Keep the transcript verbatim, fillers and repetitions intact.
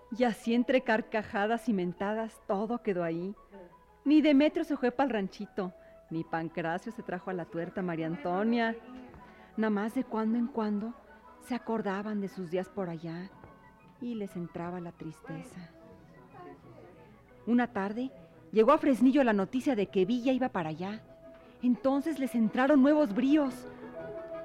Y así entre carcajadas y mentadas todo quedó ahí. Ni Demetrio se fue para el ranchito, ni Pancracio se trajo a la tuerta María Antonia. Nada más de cuando en cuando se acordaban de sus días por allá y les entraba la tristeza. Una tarde llegó a Fresnillo la noticia de que Villa iba para allá. Entonces les entraron nuevos bríos.